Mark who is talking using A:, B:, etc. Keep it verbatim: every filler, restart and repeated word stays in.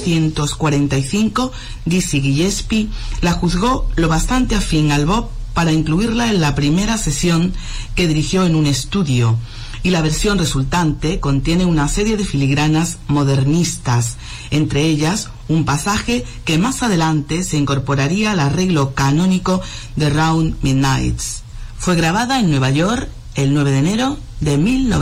A: novecientos cuarenta y cinco, Dizzy Gillespie la juzgó lo bastante afín al bop para incluirla en la primera sesión que dirigió en un estudio, y la versión resultante contiene una serie de filigranas modernistas, entre ellas un pasaje que más adelante se incorporaría al arreglo canónico de Round Midnights. Fue grabada en Nueva York el nueve de enero de mil novecientos